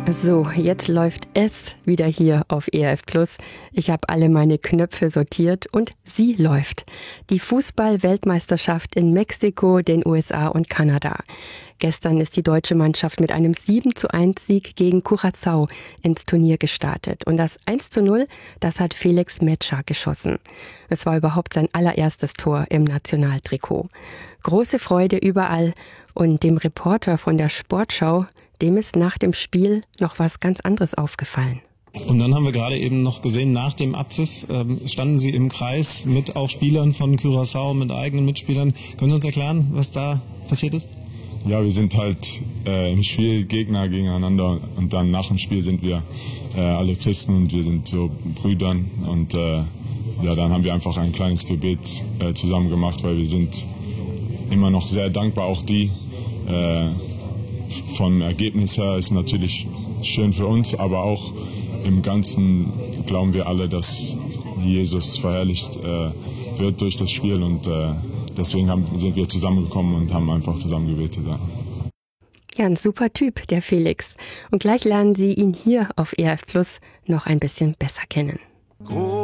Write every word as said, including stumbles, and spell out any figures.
So, jetzt läuft es wieder hier auf E R F Plus. Ich habe alle meine Knöpfe sortiert und sie läuft. Die Fußball-Weltmeisterschaft in Mexiko, den U S A und Kanada. Gestern ist die deutsche Mannschaft mit einem sieben zu eins Sieg gegen Curaçao ins Turnier gestartet. Und das eins zu null, das hat Felix Metscher geschossen. Es war überhaupt sein allererstes Tor im Nationaltrikot. Große Freude überall und dem Reporter von der Sportschau, dem ist nach dem Spiel noch was ganz anderes aufgefallen. Und dann haben wir gerade eben noch gesehen, nach dem Abpfiff ähm, standen Sie im Kreis mit auch Spielern von Curaçao, mit eigenen Mitspielern. Können Sie uns erklären, was da passiert ist? Ja, wir sind halt äh, im Spiel Gegner gegeneinander und dann nach dem Spiel sind wir äh, alle Christen und wir sind so Brüdern und äh, ja, dann haben wir einfach ein kleines Gebet äh, zusammen gemacht, weil wir sind immer noch sehr dankbar, auch die äh, vom Ergebnis her ist natürlich schön für uns, aber auch im Ganzen glauben wir alle, dass Jesus verherrlicht äh, wird durch das Spiel und äh, deswegen haben, sind wir zusammengekommen und haben einfach zusammen gebetet. Ja. Ja, ein super Typ, der Felix. Und gleich lernen Sie ihn hier auf E R F Plus noch ein bisschen besser kennen. Cool.